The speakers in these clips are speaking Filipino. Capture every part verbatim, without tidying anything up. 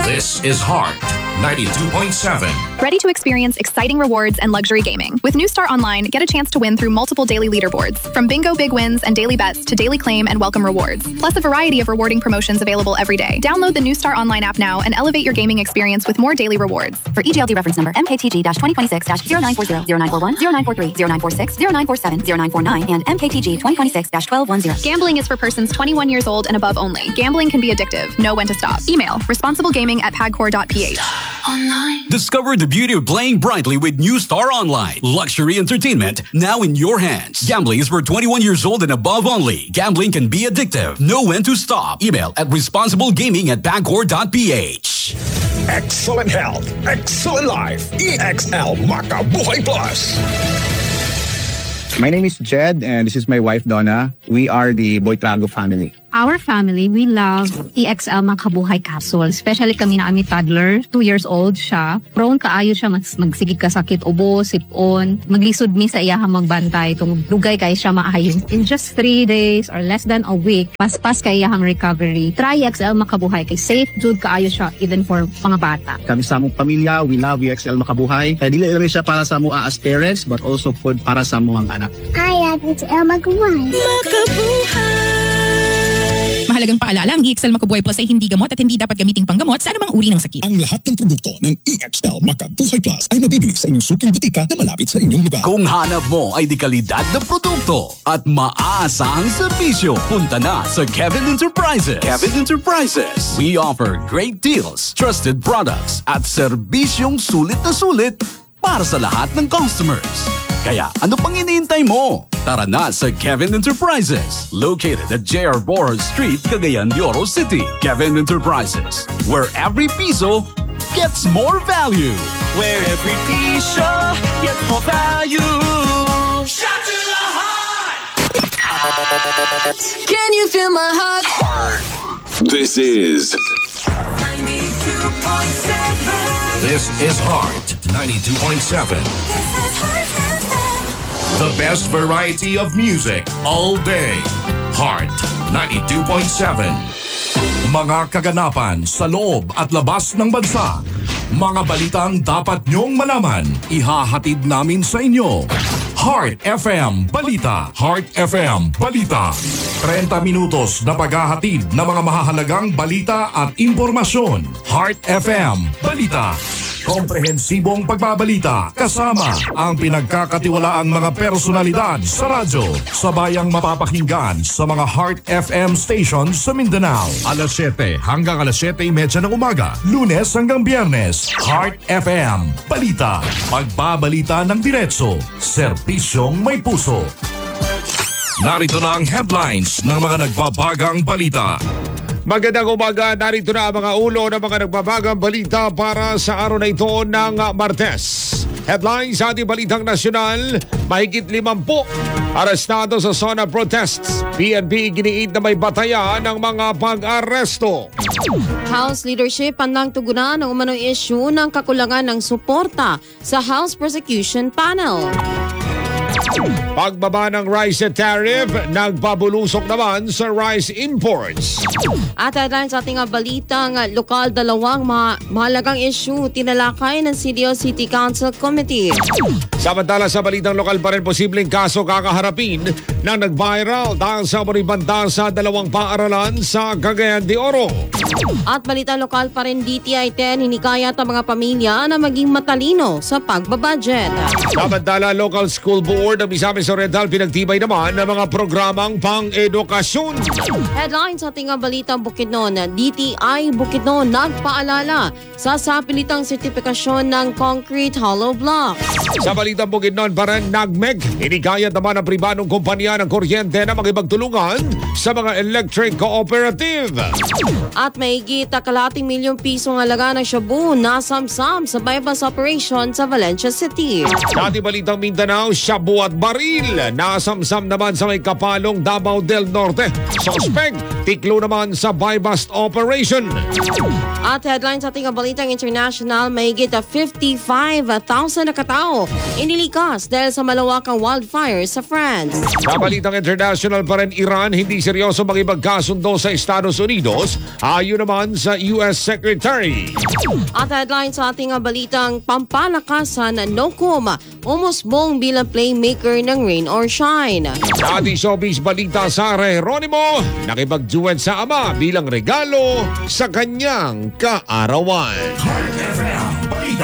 This is Heart ninety-two point seven. Ready to experience exciting rewards and luxury gaming? With New Star Online, get a chance to win through multiple daily leaderboards, from bingo big wins and daily bets to daily claim and welcome rewards, plus a variety of rewarding promotions available every day. Download the New Star Online app now and elevate your gaming experience with more daily rewards. For E G L D reference number M K T G twenty twenty-six zero nine four zero, zero nine four one, zero nine four three, zero nine four six, zero nine four seven, zero nine four nine, and M K T G twenty twenty-six twelve ten. Gambling is for persons twenty-one years old and above only. Gambling can be addictive. Know when to stop. Email responsiblegaming at pagcor dot p h. Discover the beauty of playing brightly with New Star Online. Luxury entertainment now in your hands. Gambling is for twenty-one years old and above only. Gambling can be addictive. Know when to stop. Email at responsiblegaming at pagcor dot p h. Excellent health, excellent life. E X L Makabuhay Plus. My name is Jed and this is my wife Donna. We are the Boitrago family. Our family, we love E X L Makabuhay Capsule. Especially kami na kami toddler, two years old siya. Prone kaayo siya mas magsigig kasakit ubo, sipon. Maglisod mi sa iyahang magbantay. Itong dugay kay siya maayo. In just three days or less than a week, paspas kay iyahang recovery. Try E X L Makabuhay kay safe jud kaayo siya even for mga bata. Kami sa among pamilya, we love E X L Makabuhay. Kaya dili lang siya para sa mga as parents but also food para sa mga anak. I love E X L Makabuhay. Makabuhay! Mahalagang paalala, ang E X L Makabuhay Plus ay hindi gamot at hindi dapat gamiting panggamot sa anumang uri ng sakit. Ang lahat ng produkto ng E X L Makabuhay Plus ay mabibili sa inyong suking butika na malapit sa inyong lugar. Kung hanap mo ay di kalidad na produkto at maaasahang serbisyo, punta na sa Kevin Enterprises. Kevin Enterprises. We offer great deals, trusted products at serbisyong sulit na sulit para sa lahat ng customers. Kaya ano pang iniintay mo? Tara na sa Kevin Enterprises, located at J R Boros Street, Cagayan de Oro City. Kevin Enterprises, where every piso gets more value. Where every piso gets more value. Shout to the heart! Can you feel my heart? Heart. This is ninety-two point seven. This is Heart ninety-two point seven. The best variety of music all day. Heart ninety-two point seven. Mga kaganapan sa loob at labas ng bansa. Mga balitang dapat nyong malaman. Ihahatid namin sa inyo. Heart F M Balita. Heart F M Balita. thirty minutos na paghahatid ng mga mahahalagang balita at impormasyon. Heart F M Balita. Komprehensibong pagbabalita kasama ang pinagkakatiwalaang mga personalidad sa radyo. Sabayang mapapakinggan sa mga Heart F M stations sa Mindanao. alas siyete hanggang alas siyete thirty ng umaga. Lunes hanggang Biyernes. Heart F M Balita. Pagbabalita ng diretso. Serbisyong may puso. Narito na ang headlines ng mga nagbabagang balita. Magandang umaga, narito na ang mga ulo ng mga nagbabagang balita para sa araw na ito ng Martes. Headlines sa ating balitang nasyonal, mahigit limampu arestado sa zona protests. P N P giniit na may batayan ng mga pag-aresto. House leadership handang tugunan ang umanong issue ng kakulangan ng suporta sa House Prosecution Panel. Pagbaba ng rice tariff, nagpabulusok naman sa rice imports. At headlines sa ating balitang lokal, dalawang ma- mahalagang issue tinalakay ng C D O City Council Committee. Samantala sa balitang lokal pa rin, posibleng kaso kakaharapin na nag-viral dahil sa manibanda sa dalawang paaralan sa Cagayan de Oro. At balitang lokal pa rin, D T I ten hinikayat ang mga pamilya na maging matalino sa pagbabudget. Samantala, local school board ng Misamis Oriental pinagtibay naman ng mga programang pang-edukasyon. Headlines sa ating balitang Bukidnon, D T I Bukidnon nagpaalala sa sapilitang sertifikasyon ng concrete hollow blocks. Sa balitang Bukidnon pa rin, Nagmeg, hinikayat naman ang pribadong kumpanya ng kuryente na makipagtulungan sa mga electric cooperative. At mahigit kalahating milyong pisong halaga ng shabu na samsam sa bypass operation sa Valencia City. Sa ating balitang Mindanao, shabu at baril baril nasamsam naman sa may Kapalong, Davao del Norte. Suspect, tiklo naman sa buy-bust operation. At headline sa ating balitang international, mahigit fifty-five thousand na katao inilikas dahil sa malawakang wildfires sa France. Sa balitang international pa rin, Iran hindi seryoso makipagkasundo sa Estados Unidos, ayon naman sa U S Secretary. At headline sa ating balitang pampalakasan, Nocom umusbong bilang playmaker ng Rain or Shine. Sa ating showbiz balita, Sara Geronimo nakipag-duet sa ama bilang regalo sa kanyang kaarawan. Heart F M Balita.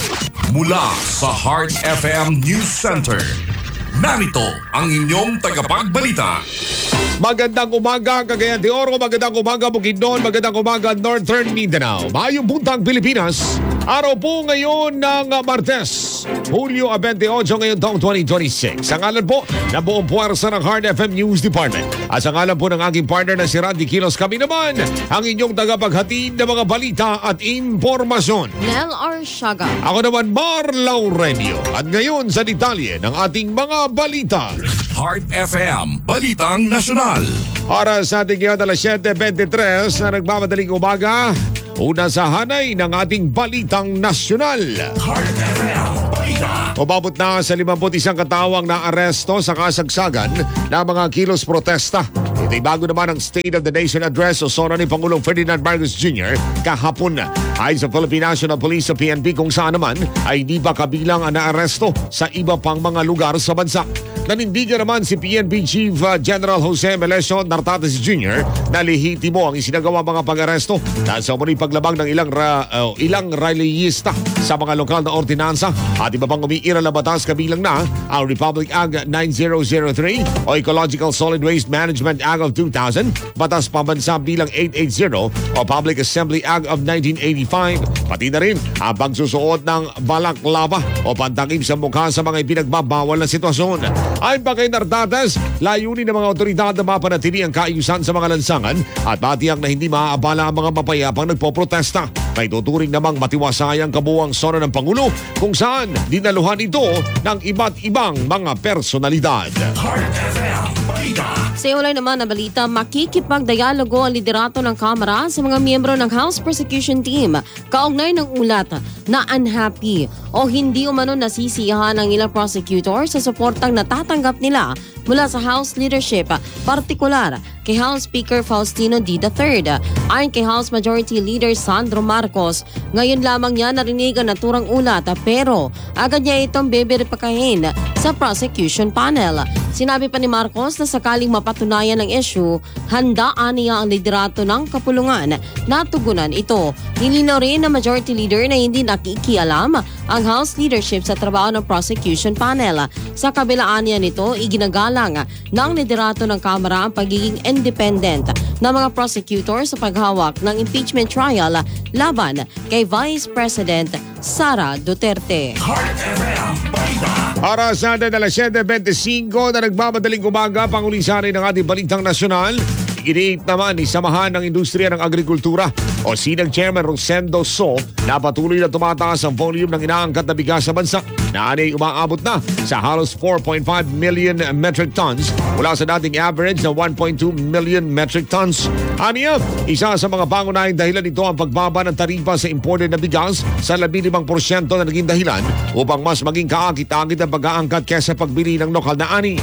Mula sa Heart F M News Center, narito ang inyong tagapagbalita. Magandang umaga, Cagayan de Oro. Magandang umaga, Bukidnon. Magandang umaga, Northern Mindanao. Mayong buntang Pilipinas. Araw po ngayon ng Martes, Hulyo twenty-eight ngayon taong twenty twenty-six. Sa ngalan po ng buong puwersa ng Heart F M News Department. At sa ngalan po ng aking partner na si Randy Kilos, kami naman ang inyong tagapaghatid ng mga balita at impormasyon. Nel Arshaga. Ako naman, Mar Laurenio. At ngayon sa detalye ng ating mga balita. Heart F M Balitang Nasyonal. Para sa ating ngayon alas seven twenty-three na nagmamadaling umaga, una sa hanay ng ating Balitang Nasyonal. Heart F M Balita. Umabot na sa fifty-one katawang na aresto sa kasagsagan ng mga kilos protesta. Ito'y bago naman ang State of the Nation Address o sona ni Pangulong Ferdinand Marcos Junior kahapon. Ayon sa Philippine National Police o P N P, kung saan naman ay di pa kabilang ang naaresto sa iba pang mga lugar sa bansa. Nanindigan naman si P N P Chief uh, General Jose Melesio Nartates Junior na lehitimo ang isinagawa mga pag-aresto dahil sa umano'y paglabag ng ilang ra, uh, ilang rallyista sa mga lokal na ordinansa at iba pang umiiral na batas, kabilang na ang Republic Act nine thousand three o Ecological Solid Waste Management Act of two thousand, Batas Pambansa bilang eight eighty o Public Assembly Act of nineteen eighty-five, pati na rin ang pagsusuot ng balaklava o pantakip sa mukha sa mga ipinagbabawal na sitwasyon. Ayon pa kay Nartates, layunin ng mga otoridad na mapanatili ang kaayusan sa mga lansangan at matiyak na hindi maaabala ang mga mapayapang nagpoprotesta. May tuturing namang matiwasayang kabuuang sona ng Pangulo kung saan dinaluhan ito ng iba't ibang mga personalidad. Heart F M Balita. Sa ulay naman na balita, makikipagdialogo ang liderato ng Kamara sa mga miyembro ng House Prosecution Team kaugnay ng ulat na unhappy o hindi umano nasisiyahan ng ilang prosecutor sa suportang natatanggap nila mula sa House leadership, partikular kay House Speaker Faustino D. the third. Ayon kay House Majority Leader Sandro Marcos, ngayon lamang niya narinig ang naturang ulat pero agad niya itong beberipakahin sa prosecution panel. Sinabi pa ni Marcos na sakaling mapatunayan ang issue, handaan niya ang liderato ng kapulungan na tugunan ito. Nilinaw rin ng Majority Leader na hindi nakikialam ang House leadership sa trabaho ng prosecution panel. Sa kabilaan niya nito, iginagalang ng liderato ng Kamara ang pagiging independent ng mga prosecutor sa paghawak ng impeachment trial laban kay Vice President Sara Duterte. Heart F M Balita. Para sa alas seven twenty-five na nagmamadaling umaga, pangulisanin ng ating Balitang Nasyonal, iniit naman ni Samahan ng Industriya ng Agrikultura o Sinag Chairman Rosendo So na patuloy na tumataas ang volume ng inaangkat na bigas sa bansa na anay umaabot na sa halos four point five million metric tons mula sa dating average na one point two million metric tons. Aniya, isa sa mga pangunahing dahilan nito ang pagbaba ng taripa sa imported na bigas sa labing limang porsyento na naging dahilan upang mas maging kaakit-akit ang pag-aangkat kesa pagbili ng lokal na ani.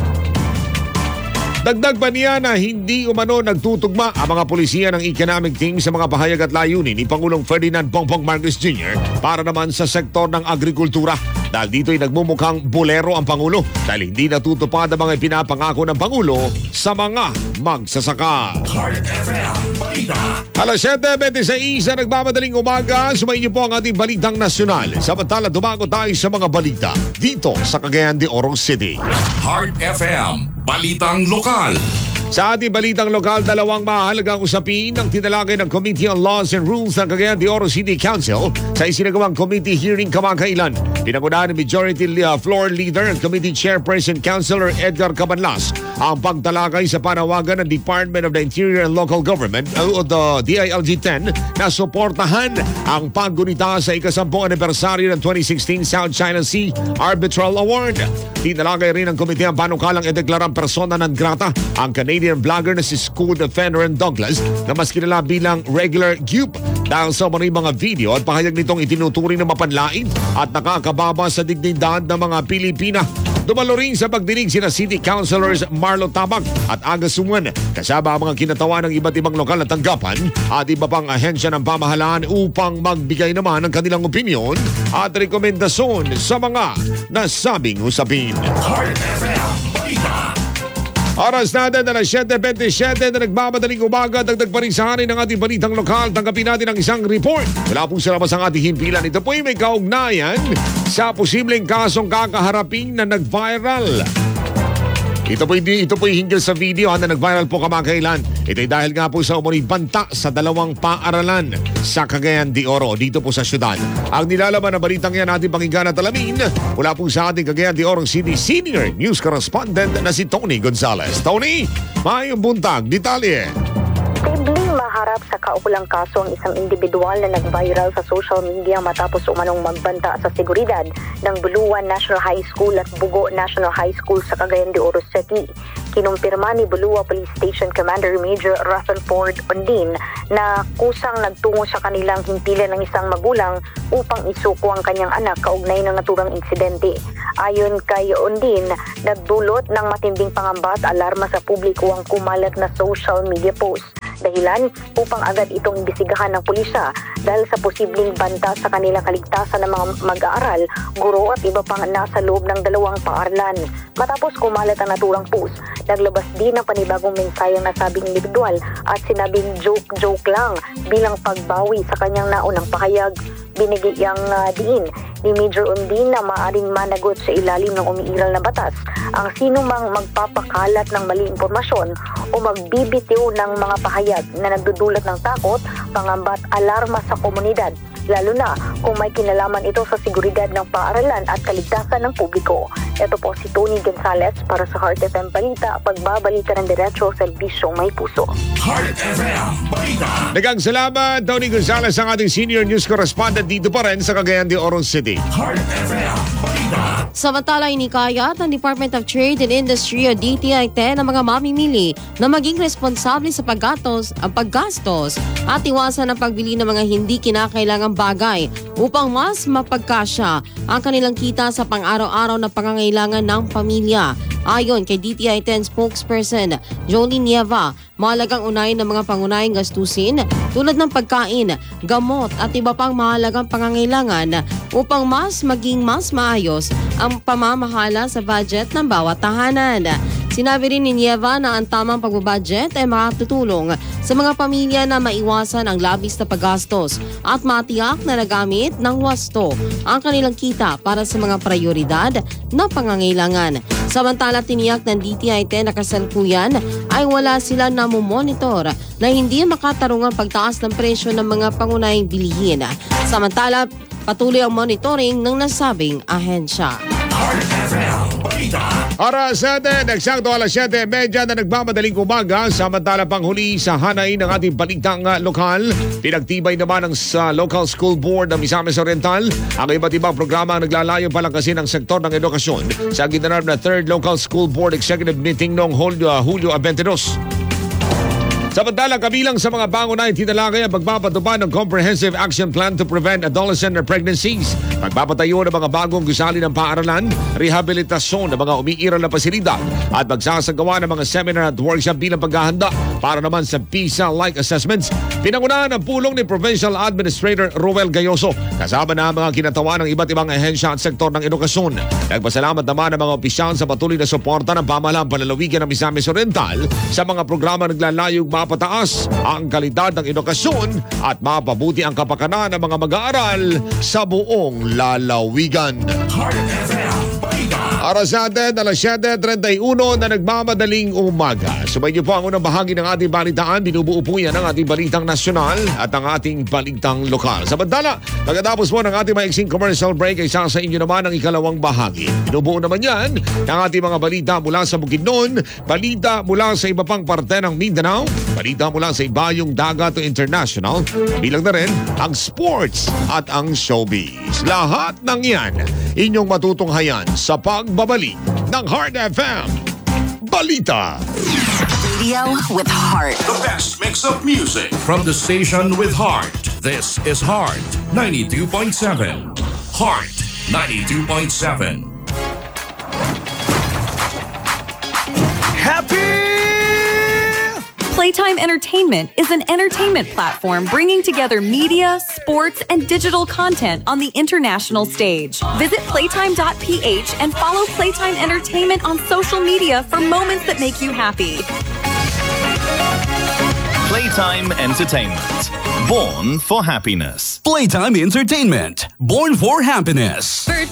Dagdag pa niya na hindi umano nagtutugma ang mga polisiya ng economic team sa mga pahayag at layunin ni Pangulong Ferdinand Bongbong Marcos Junior para naman sa sektor ng agrikultura. Dahil dito'y nagmumukhang bolero ang Pangulo dahil hindi natutupad ang mga pinapangako ng Pangulo sa mga magsasaka. Heart F M Balita. alas seven twenty-six na nagmamadaling umaga, sumayin niyo po ang ating Balitang Nasyonal. Samantala, dumago tayo sa mga balita dito sa Cagayan de Oro City. Heart F M Balitang Lokal. Sa ating balitang lokal, dalawang mahalagang usapin ang tinalakay ng Committee on Laws and Rules ng Cagayan de Oro City Council sa isinagawang committee hearing kamakailan. Pinangunahan ng Majority uh, Floor Leader at Committee Chairperson Councilor Edgar Cabanlas ang pagtalakay sa panawagan ng Department of the Interior and Local Government o the D I L G ten na suportahan ang paggunita sa ikasampung anibersaryo ng twenty sixteen South China Sea Arbitral Award. Tinalakay rin ng komite ang panukalang ideklarang persona non grata ang Canadian vlogger na si Scoot Fenner Douglas na mas kilala bilang Regular Goop dahil sa mga video at pahayag nitong itinuturing na mapanlait at nakakababa sa dignidad ng mga Pilipina. Dumalo rin sa pagdinig sina City Councilors Marlo Tabak at Aga Sungan kasama ang mga kinatawa ng iba't ibang lokal na tanggapan at iba pang ahensya ng pamahalaan upang magbigay naman ng kanilang opinyon at rekomendasyon sa mga nasabing usapin. Heart F M Balita. Oras natin na siyete twenty-seven na nagmamadaling umaga. Dagdag pa rin sa hanin ng ating balitang lokal. Tanggapin natin ang isang report. Wala po sa labas ang ating himpilan. Ito po ay may kaugnayan sa posibleng kasong kakaharapin na nag-viral. Ito po, ito po hinggil sa video na nag-viral po kamakailan. Ito ay dahil nga po sa umuning banta sa dalawang paaralan sa Cagayan de Oro dito po sa syudad. Ang nilalaman na balitang yan ating pakinggan at alamin mula po sa ating Cagayan de Oro City Senior News Correspondent na si Tony Gonzales. Tony, mayong buntag, detalye. Posibleng maharap sa kaukulang kaso ang isang individual na nag-viral sa social media matapos umanong magbanta sa seguridad ng Buluan National High School at Bugo National High School sa Cagayan de Oro City. Kinumpirma ni Bulua Police Station Commander Major Rutherford Ondin na kusang nagtungo sa kanilang himpilan ng isang magulang upang isuko ang kanyang anak kaugnay ng naturang insidente. Ayon kay Ondin, nagdulot ng matinding pangamba at alarma sa publiko ang kumalat na social media post. Dahilan upang agad itong imbestigahan ng pulisya dahil sa posibleng banta sa kanilang kaligtasan ng mga mag-aaral, guro at iba pang nasa loob ng dalawang paaralan. Matapos kumalat ang naturang post, naglabas din ng panibagong mensaheng nasabing individual at sinabing joke-joke lang bilang pagbawi sa kanyang naunang pahayag. Binigyang uh, diin ni Major Ondin na maaaring managot sa ilalim ng umiiral na batas ang sino mang magpapakalat ng maling impormasyon o magbibitiw ng mga pahayag na nagdudulot ng takot, pangamba at alarma sa komunidad, lalo na kung may kinalaman ito sa seguridad ng paaralan at kaligtasan ng publiko. Ito po si Tony Gonzales para sa Heart F M Balita, pagbabalita ng diretso sa serbisyong may puso. Heart F M Balita. Dagang salamat, Tony Gonzales, ang ating Senior News Correspondent dito pa rin sa Cagayan de Oro City. Heart F M Balita. Samantala, inikayat ng Department of Trade and Industry o D T I ten ang mga mamimili na maging responsable sa paggatos, ang paggastos at iwasan ang pagbili ng mga hindi kinakailangang bagay upang mas mapagkasya ang kanilang kita sa pang-araw-araw na pangangailangan ng pamilya. Ayon kay D T I ten spokesperson Jolie Nieva, mahalagang unahin ng mga pangunahing gastusin tulad ng pagkain, gamot at iba pang mahalagang pangangailangan upang mas maging mas maayos ang pamamahala sa budget ng bawat tahanan. Sinabi rin ni Nieva na ang tamang pagbabudget ay makatutulong sa mga pamilya na maiwasan ang labis na paggastos at matiyak na nagamit ng wasto ang kanilang kita para sa mga prioridad na pangangailangan. Samantala, tiniyak ng D T I ten na kasalukuyan ay wala sila namomonitor na hindi makatarong ang pagtaas ng presyo ng mga pangunahing bilihin. Samantala, patuloy ang monitoring ng nasabing ahensya. Heart F M Balita. Oras natin, eksakto alas siyete trenta na nagmamadaling umaga. Samantala pang huli sa hanay ng ating balitang uh, lokal. Pinagtibay naman ng sa Local School Board ng Misamis Oriental ang iba't ibang programa ang naglalayo palakasin ng sektor ng edukasyon sa ginanap na third Local School Board Executive Meeting noong Hulyo, uh, Hulyo twenty-two. Samantala, kabilang sa mga pangunahing tinalakay ang pagpapatupad ng Comprehensive Action Plan to Prevent Adolescent Pregnancies, pagpapatayo ng mga bagong gusali ng paaralan, rehabilitasyon ng mga umiiral na pasilidad, at magsasagawa ng mga seminar at workshop bilang paghahanda para naman sa PISA-like assessments. Pinangunahan ang pulong ni Provincial Administrator Ruel Gayoso, kasama na ang mga kinatawa ng iba't ibang ahensya at sektor ng edukasyon. Nagpasalamat naman ang mga opisyal sa patuloy na suporta ng pamahalaang panlalawigan ng Misamis Oriental sa mga programa naglalayong mapataas ang kalidad ng edukasyon at mapabuti ang kapakanan ng mga mag-aaral sa buong lalawigan. Heart F M Balita. Aras natin, alas siyete trenta y uno na nagmamadaling umaga. Subay niyo po ang unang bahagi ng ating balitaan. Binubuo po yan ang ating balitang nasyonal at ang ating balitang lokal. Samantala, pagkatapos po ng ating maiksing commercial break, ay isa sa inyo naman ang ikalawang bahagi. Binubuo naman yan ang ating mga balita mula sa Bukidnon, balita mula sa iba pang parte ng Mindanao, balita mula sa ibayong dagat to international, bilang na rin ang sports at ang showbiz. Lahat ng yan, inyong matutunghayan sa pagbabalik ng Heart F M Balita. Radio with heart. The best mix of music from the station with heart. This is Heart ninety-two point seven. Heart ninety-two point seven. Happy! Playtime Entertainment is an entertainment platform bringing together media, sports, and digital content on the international stage. Visit playtime dot p h and follow Playtime Entertainment on social media for moments that make you happy. Playtime Entertainment. Born for happiness. Playtime Entertainment. Born for happiness. Birthday